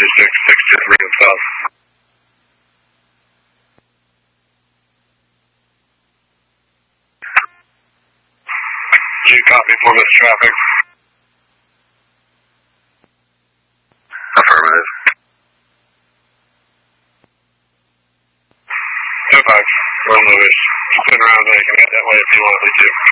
623 and south. Do you copy for this traffic? Affirmative. 2-5. We'll move it. Spin around so you can head that way if you want me to.